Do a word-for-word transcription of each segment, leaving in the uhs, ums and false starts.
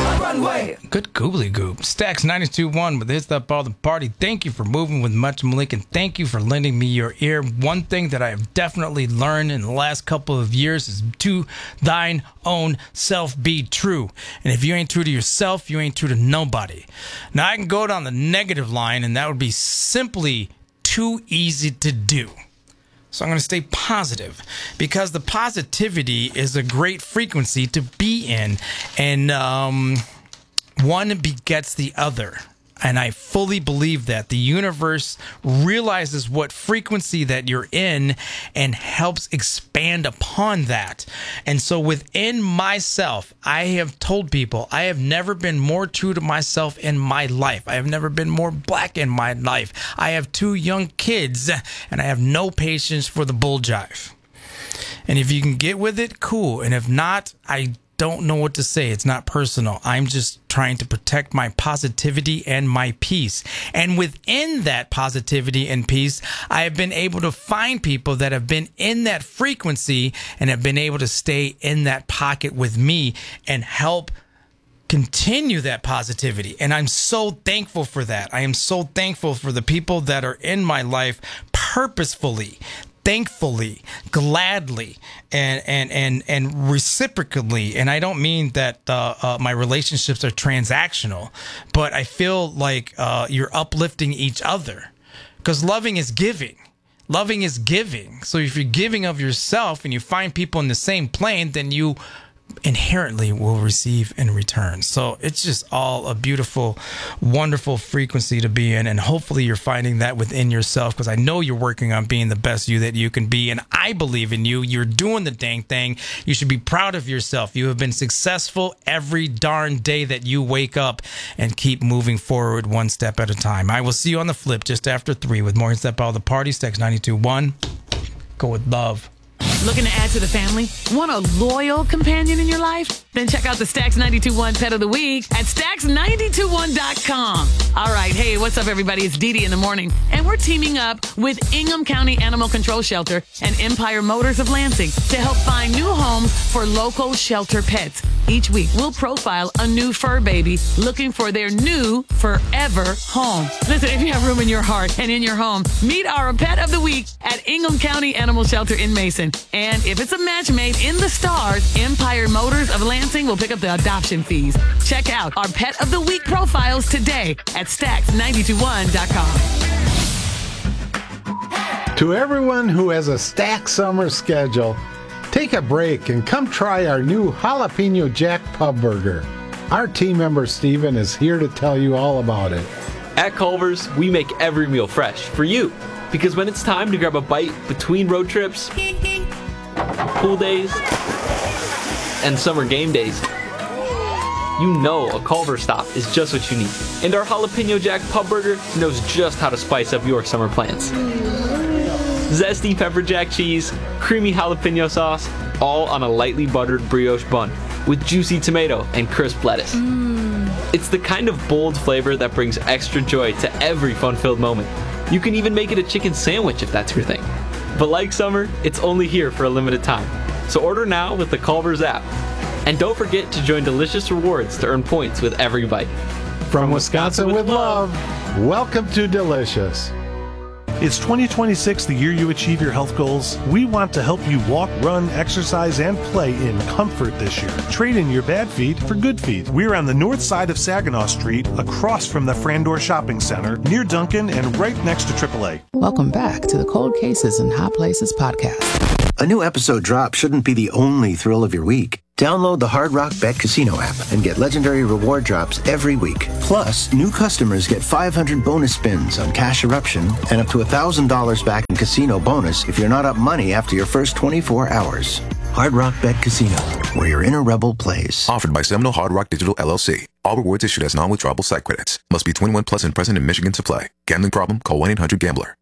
Runway. Good goobly goop. Stacks ninety-two point one with Hits That Ball the Party. Thank you for moving with Much Malik, and thank you for lending me your ear. One thing that I have definitely learned in the last couple of years is to thine own self be true. And if you ain't true to yourself, you ain't true to nobody. Now, I can go down the negative line, and that would be simply too easy to do. So I'm going to stay positive, because the positivity is a great frequency to be in, and um, one begets the other. And I fully believe that the universe realizes what frequency that you're in and helps expand upon that. And so within myself, I have told people I have never been more true to myself in my life. I have never been more black in my life. I have two young kids, and I have no patience for the bull jive. And if you can get with it, cool. And if not, I don't know what to say. It's not personal. I'm just trying to protect my positivity and my peace. And within that positivity and peace, I have been able to find people that have been in that frequency and have been able to stay in that pocket with me and help continue that positivity. And I'm so thankful for that. I am so thankful for the people that are in my life purposefully, thankfully, gladly, and and and and reciprocally. And I don't mean that uh, uh, my relationships are transactional, but I feel like uh, you're uplifting each other, because loving is giving. Loving is giving. So if you're giving of yourself and you find people in the same plane, then you inherently will receive in return. So it's just all a beautiful, wonderful frequency to be in, and hopefully you're finding that within yourself, because I know you're working on being the best you that you can be, and I believe in you. You're doing the dang thing. You should be proud of yourself. You have been successful every darn day that you wake up, and keep moving forward one step at a time. I will see you on the flip just after three with more Step Out of the Party. Stacks ninety-two point one. Go with love. Looking to add to the family? Want a loyal companion in your life? Then check out the Stacks ninety-two point one Pet of the Week at stacks ninety two one dot com. All right, hey, what's up, everybody? It's Dee Dee in the morning, and we're teaming up with Ingham County Animal Control Shelter and Empire Motors of Lansing to help find new homes for local shelter pets. Each week, we'll profile a new fur baby looking for their new forever home. Listen, if you have room in your heart and in your home, meet our Pet of the Week at Ingham County Animal Shelter in Mason. And if it's a match made in the stars, Empire Motors of Lansing will pick up the adoption fees. Check out our Pet of the Week profiles today at stacks ninety two one dot com. To everyone who has a stacked summer schedule, take a break and come try our new Jalapeno Jack Pub Burger. Our team member Steven is here to tell you all about it. At Culver's, we make every meal fresh for you. Because when it's time to grab a bite between road trips, pool days, and summer game days, you know a Culver's stop is just what you need. And our Jalapeno Jack Pub Burger knows just how to spice up your summer plans. Zesty pepper jack cheese, creamy jalapeno sauce, all on a lightly buttered brioche bun with juicy tomato and crisp lettuce. Mm. It's the kind of bold flavor that brings extra joy to every fun-filled moment. You can even make it a chicken sandwich if that's your thing. But like summer, it's only here for a limited time. So order now with the Culver's app. And don't forget to join Delicious Rewards to earn points with every bite. From, From Wisconsin, Wisconsin with love, love, welcome to Delicious. It's twenty twenty-six, the year you achieve your health goals. We want to help you walk, run, exercise, and play in comfort this year. Trade in your bad feet for good feet. We're on the north side of Saginaw Street, across from the Frandor Shopping Center, near Duncan, and right next to triple A. Welcome back to the Cold Cases and Hot Places podcast. A new episode drop shouldn't be the only thrill of your week. Download the Hard Rock Bet Casino app and get legendary reward drops every week. Plus, new customers get five hundred bonus spins on Cash Eruption and up to one thousand dollars back in casino bonus if you're not up money after your first twenty-four hours. Hard Rock Bet Casino, where your inner rebel plays. Offered by Seminole Hard Rock Digital L L C. All rewards issued as non-withdrawable site credits. Must be twenty-one plus and present in Michigan to play. Gambling problem? Call one eight hundred gambler.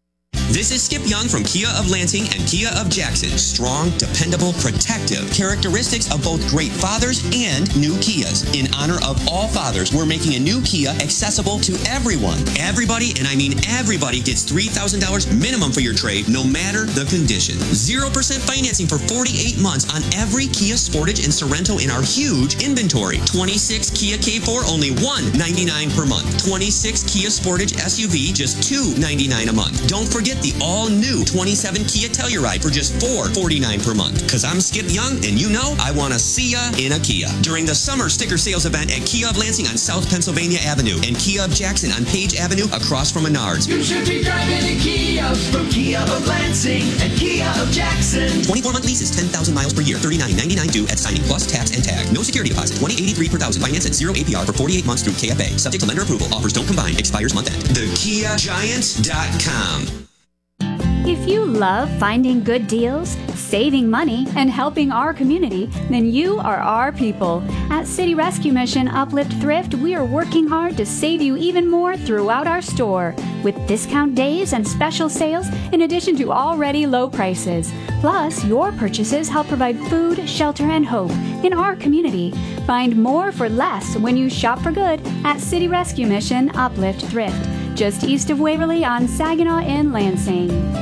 This is Skip Young from Kia of Lansing and Kia of Jackson. Strong, dependable, protective. Characteristics of both great fathers and new Kias. In honor of all fathers, we're making a new Kia accessible to everyone. Everybody, and I mean everybody, gets three thousand dollars minimum for your trade, no matter the condition. zero percent financing for forty-eight months on every Kia Sportage and Sorento in our huge inventory. twenty-six Kia K four, only one hundred ninety-nine dollars per month. twenty-six Kia Sportage S U V, just two hundred ninety-nine dollars a month. Don't forget the all-new twenty-seven Kia Telluride for just four hundred forty-nine dollars per month. Because I'm Skip Young, and you know I want to see ya in a Kia. During the summer sticker sales event at Kia of Lansing on South Pennsylvania Avenue and Kia of Jackson on Page Avenue across from Menards. You should be driving a Kia from Kia of Lansing and Kia of Jackson. twenty-four month lease is ten thousand miles per year, thirty-nine ninety-nine due at signing plus tax and tag. No security deposit, twenty eighty-three per thousand. Finance at zero A P R for forty-eight months through K F A. Subject to lender approval. Offers don't combine. Expires month end. the kia giant dot com. If you love finding good deals, saving money, and helping our community, then you are our people. At City Rescue Mission Uplift Thrift, we are working hard to save you even more throughout our store, with discount days and special sales in addition to already low prices. Plus, your purchases help provide food, shelter, and hope in our community. Find more for less when you shop for good at City Rescue Mission Uplift Thrift, just east of Waverly on Saginaw in Lansing.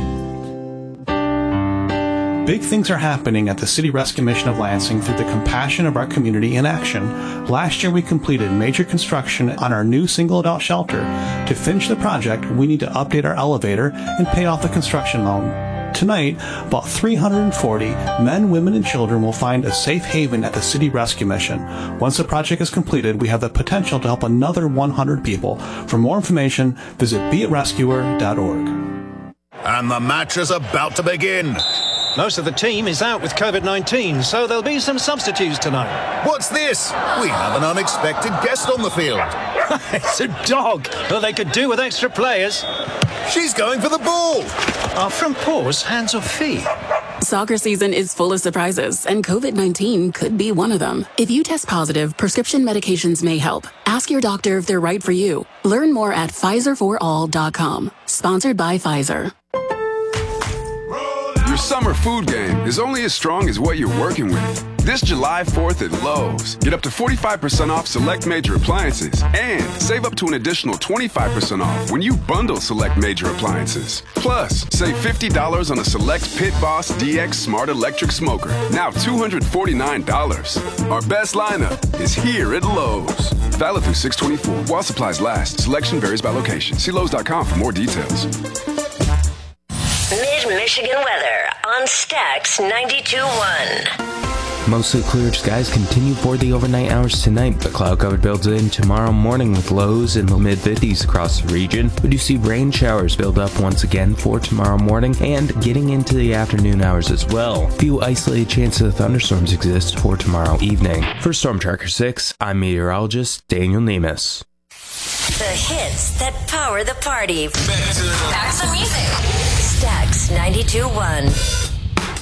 Big things are happening at the City Rescue Mission of Lansing through the compassion of our community in action. Last year we completed major construction on our new single adult shelter. To finish the project, we need to update our elevator and pay off the construction loan. Tonight, about three hundred forty men, women, and children will find a safe haven at the City Rescue Mission. Once the project is completed, we have the potential to help another one hundred people. For more information, visit be it rescuer dot org. And the match is about to begin. Most of the team is out with COVID nineteen, so there'll be some substitutes tonight. What's this? We have an unexpected guest on the field. It's a dog. Well, they could do with extra players. She's going for the ball. Are front paws hands or feet? Soccer season is full of surprises, and COVID nineteen could be one of them. If you test positive, prescription medications may help. Ask your doctor if they're right for you. Learn more at Pfizer for all dot com. Sponsored by Pfizer. Your summer food game is only as strong as what you're working with. This July fourth at Lowe's, get up to forty-five percent off select major appliances and save up to an additional twenty-five percent off when you bundle select major appliances. Plus, save fifty dollars on a select Pit Boss D X Smart Electric Smoker, now two hundred forty-nine dollars. Our best lineup is here at Lowe's. Valid through six twenty-four. While supplies last, selection varies by location. See Lowe's dot com for more details. Mid-Michigan weather on Stax ninety-two point one. Mostly clear skies continue for the overnight hours tonight, but cloud cover builds in tomorrow morning with lows in the mid fifties across the region. We do see rain showers build up once again for tomorrow morning and getting into the afternoon hours as well. Few isolated chances of thunderstorms exist for tomorrow evening. For Storm Tracker six, I'm meteorologist Daniel Nemus. The hits that power the party. Back to the music. Stax ninety-two point one.